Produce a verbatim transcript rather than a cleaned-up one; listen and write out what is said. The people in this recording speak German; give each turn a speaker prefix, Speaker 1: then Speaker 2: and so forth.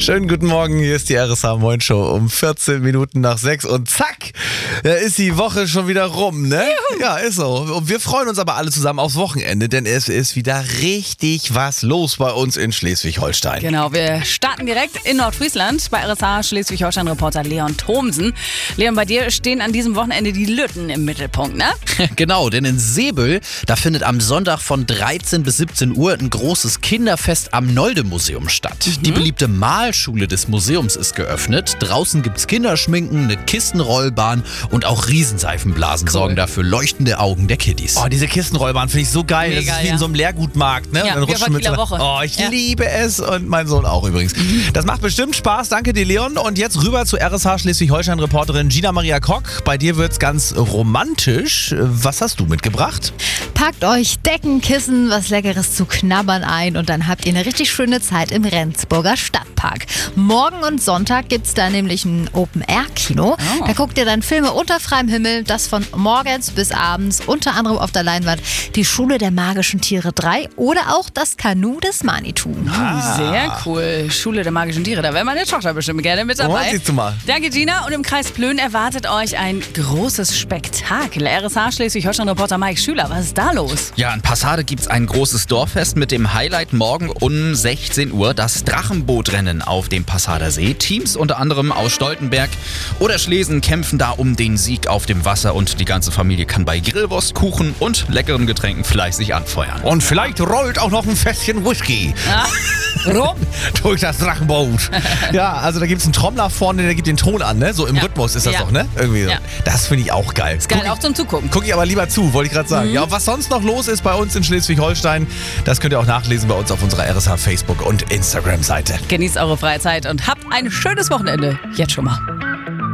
Speaker 1: Schönen guten Morgen, hier ist die R S H Moin Show um vierzehn Minuten nach sechs und zack, da ist die Woche schon wieder rum, ne? Juhu. Ja, ist so. Und wir freuen uns aber alle zusammen aufs Wochenende, denn es ist wieder richtig was los bei uns in Schleswig-Holstein.
Speaker 2: Genau, wir starten direkt in Nordfriesland bei R S H Schleswig-Holstein-Reporter Leon Thomsen. Leon, bei dir stehen an diesem Wochenende die Lütten im Mittelpunkt, ne?
Speaker 3: Genau, denn in Säbel, da findet am Sonntag von dreizehn bis siebzehn Uhr ein großes Kinderfest am Nolde-Museum statt. Mhm. Die beliebte Malschule des Museums ist geöffnet. Draußen gibt's Kinderschminken, eine Kistenrollbahn und auch Riesenseifenblasen cool. sorgen dafür leuchtende Augen der Kiddies.
Speaker 1: Oh, diese Kistenrollbahn finde ich so geil.
Speaker 2: Mega,
Speaker 1: das ist wie
Speaker 2: ja.
Speaker 1: in so einem Leergutmarkt, ne?
Speaker 2: Ja,
Speaker 1: und dann
Speaker 2: wie auf
Speaker 1: mit so
Speaker 2: Woche.
Speaker 1: Oh, ich
Speaker 2: ja.
Speaker 1: liebe es und mein Sohn auch übrigens. Mhm. Das macht bestimmt Spaß. Danke dir, Leon. Und jetzt rüber zu R S H Schleswig-Holstein-Reporterin Gina Maria Kock. Bei dir wird's ganz romantisch. Was hast du mitgebracht?
Speaker 4: Packt euch Decken, Kissen, was Leckeres zu knabbern ein und dann habt ihr eine richtig schöne Zeit im Rendsburger Stadtpark. Morgen und Sonntag gibt's da nämlich ein Open-Air-Kino. Oh. Da guckt ihr dann Filme unter freiem Himmel, das von morgens bis abends, unter anderem auf der Leinwand die Schule der magischen Tiere drei oder auch das Kanu des Manitou.
Speaker 2: Ah. Sehr cool. Schule der magischen Tiere, da wäre meine Tochter bestimmt gerne mit dabei.
Speaker 1: Oh, siehst du mal.
Speaker 2: Danke, Gina. Und im Kreis Plön erwartet euch ein großes Spektakel. R S H Schleswig-Holstein-Reporter Mike Schüler, was ist da los?
Speaker 5: Ja, in Passade gibt's ein großes Dorffest mit dem Highlight morgen um sechzehn Uhr, das Drachenbootrennen auf dem Passader See. Teams unter anderem aus Stoltenberg oder Schlesen kämpfen da um den Sieg auf dem Wasser und die ganze Familie kann bei Grillwurst, Kuchen und leckeren Getränken fleißig anfeuern.
Speaker 1: Und vielleicht rollt auch noch ein Fässchen Whisky.
Speaker 2: Ja. Rum?
Speaker 1: Durch das Drachenboot. Ja, also da gibt es einen Trommler vorne, der gibt den Ton an, ne? So im
Speaker 2: ja.
Speaker 1: Rhythmus ist das
Speaker 2: ja.
Speaker 1: doch, ne? Irgendwie so.
Speaker 2: Ja.
Speaker 1: Das finde ich auch geil.
Speaker 2: Ist geil,
Speaker 1: guck
Speaker 2: auch zum Zugucken.
Speaker 1: Gucke ich aber lieber zu, wollte ich gerade sagen. Mhm. Ja, und was sonst noch los ist bei uns in Schleswig-Holstein, das könnt ihr auch nachlesen bei uns auf unserer R S H Facebook- und Instagram-Seite.
Speaker 2: Genießt eure freie Zeit und habt ein schönes Wochenende. Jetzt schon mal.